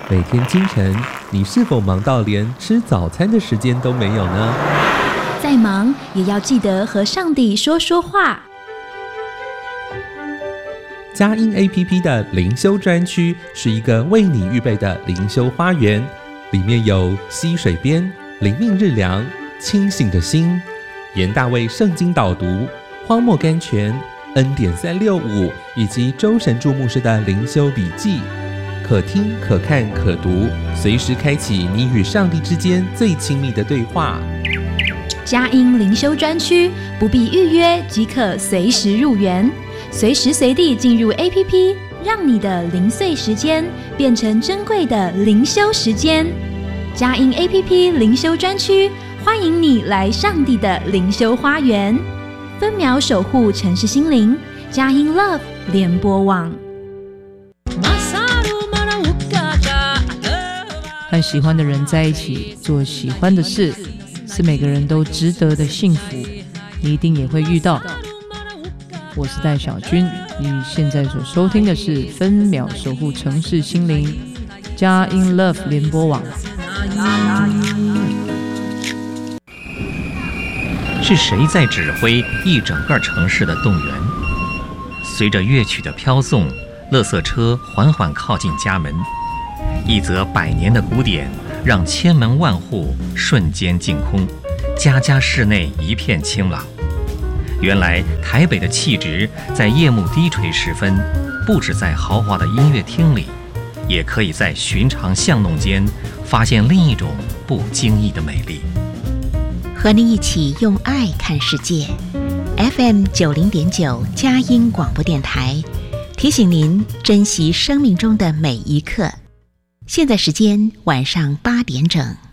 每天清晨，你是否忙到连吃早餐的时间都没有呢？ 再忙也要记得和上帝说说话。 佳音 APP 的灵修专区是一个为你预备的灵修花园，里面有溪水边、灵命日粮、清醒的心、严大卫圣经导读、荒漠甘泉、恩典365以及周神助牧师的灵修笔记，可听可看可读，随时开启你与上帝之间最亲密的对话。 佳音灵修专区不必预约即可随时入园，随时随地进入 APP， 让你的零碎时间变成珍贵的灵修时间。佳音 APP 灵修专区欢迎你来上帝的灵修花园，分秒守护城市心灵。佳音 Love 联播网。 和喜欢的人在一起做喜欢的事，是每个人都值得的幸福，你一定也会遇到。我是戴小军，你现在所收听的是分秒守护城市心灵佳音 Love 联播网。 是谁在指挥一整个城市的动员？随着乐曲的飘送，垃圾车缓缓靠近家门，一则100年的古典让千门万户瞬间净空，家家室内一片清朗。原来台北的气质在夜幕低垂时分，不止在豪华的音乐厅里，也可以在寻常巷弄间发现另一种不经意的美丽。 和你一起用爱看世界 FM 90.9佳音广播电台，提醒您珍惜生命中的每一刻。现在时间晚上8点整。